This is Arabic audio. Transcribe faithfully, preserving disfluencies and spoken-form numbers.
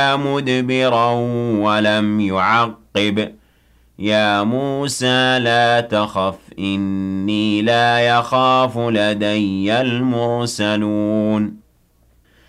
مدبرا ولم يعقب يا موسى لا تخف إني لا يخاف لدي المرسلون